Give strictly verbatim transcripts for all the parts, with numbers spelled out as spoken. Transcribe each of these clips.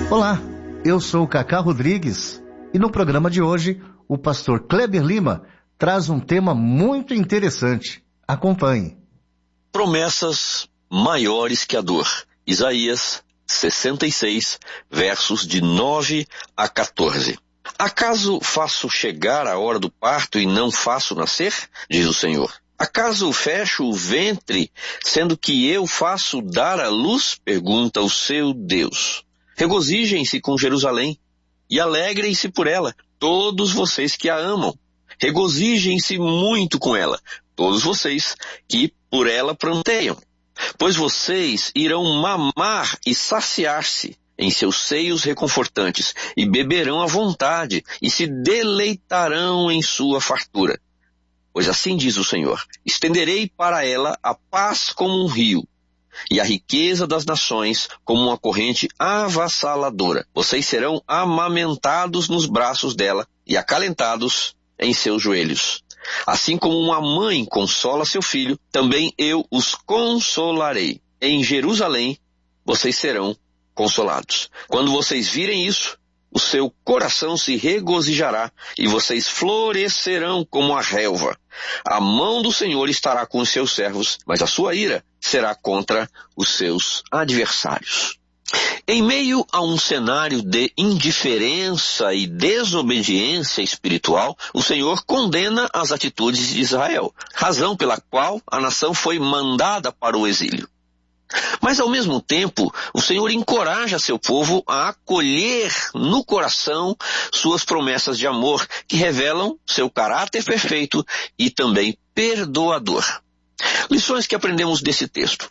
Olá, eu sou o Cacá Rodrigues e no programa de hoje o pastor Kleber Lima traz um tema muito interessante. Acompanhe. Promessas maiores que a dor. Isaías sessenta e seis, versos de nove a quatorze. Acaso faço chegar a hora do parto e não faço nascer? Diz o Senhor. Acaso fecho o ventre, sendo que eu faço dar à luz? Pergunta o seu Deus. Regozijem-se com Jerusalém e alegrem-se por ela, todos vocês que a amam. Regozijem-se muito com ela, todos vocês que por ela pranteiam. Pois vocês irão mamar e saciar-se em seus seios reconfortantes, e beberão à vontade, e se deleitarão em sua fartura. Pois assim diz o Senhor, estenderei para ela a paz como um rio, e a riqueza das nações como uma corrente avassaladora. Vocês serão amamentados nos braços dela e acalentados em seus joelhos. Assim como uma mãe consola seu filho, também eu os consolarei. Em Jerusalém vocês serão consolados. Quando vocês virem isso, o seu coração se regozijará e vocês florescerão como a relva. A mão do Senhor estará com os seus servos, mas a sua ira será contra os seus adversários. Em meio a um cenário de indiferença e desobediência espiritual, o Senhor condena as atitudes de Israel, razão pela qual a nação foi mandada para o exílio. Mas, ao mesmo tempo, o Senhor encoraja seu povo a acolher no coração suas promessas de amor, que revelam seu caráter perfeito e também perdoador. Lições que aprendemos desse texto.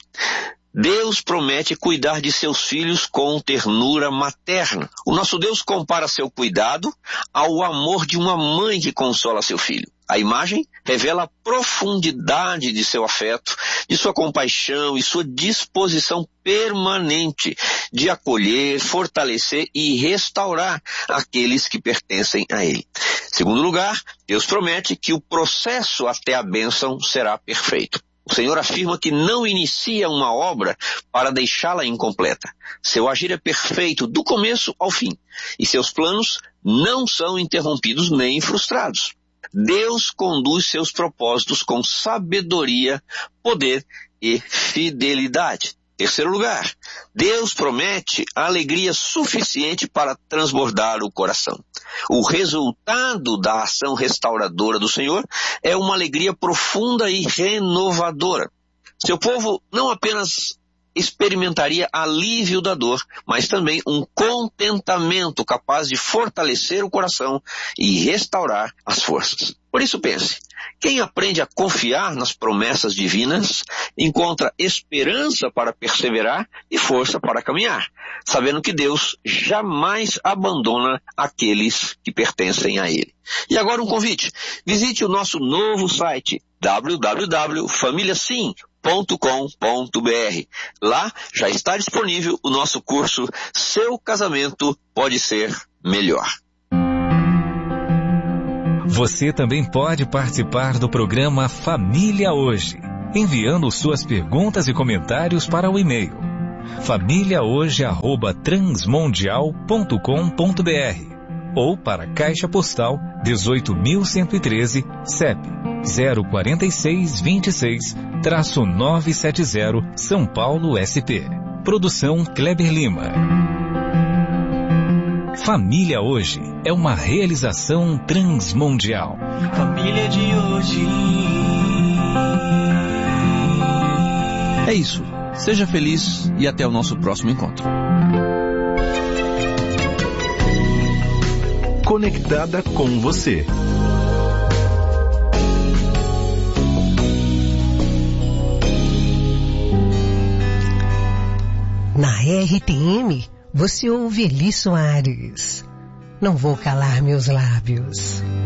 Deus promete cuidar de seus filhos com ternura materna. O nosso Deus compara seu cuidado ao amor de uma mãe que consola seu filho. A imagem revela a profundidade de seu afeto, de sua compaixão e sua disposição permanente de acolher, fortalecer e restaurar aqueles que pertencem a ele. Segundo lugar, Deus promete que o processo até a bênção será perfeito. O Senhor afirma que não inicia uma obra para deixá-la incompleta. Seu agir é perfeito do começo ao fim, e seus planos não são interrompidos nem frustrados. Deus conduz seus propósitos com sabedoria, poder e fidelidade. Terceiro lugar, Deus promete alegria suficiente para transbordar o coração. O resultado da ação restauradora do Senhor é uma alegria profunda e renovadora. Seu povo não apenas experimentaria alívio da dor, mas também um contentamento capaz de fortalecer o coração e restaurar as forças. Por isso pense, quem aprende a confiar nas promessas divinas encontra esperança para perseverar e força para caminhar, sabendo que Deus jamais abandona aqueles que pertencem a Ele. E agora um convite, visite o nosso novo site w w w ponto família sim ponto com ponto b r. Lá já está disponível o nosso curso Seu Casamento Pode Ser Melhor. Você também pode participar do programa Família Hoje, enviando suas perguntas e comentários para o e-mail família hoje arroba transmundial ponto com ponto b r ou para a Caixa Postal dezoito mil cento e treze, C E P zero quatro seis dois seis, nove sete zero, São Paulo, S P. Produção Kleber Lima. Família Hoje é uma realização transmundial. Família de hoje. É isso. Seja feliz e até o nosso próximo encontro. Conectada com você. Na R T M, você ouve Eli Soares. Não vou calar meus lábios.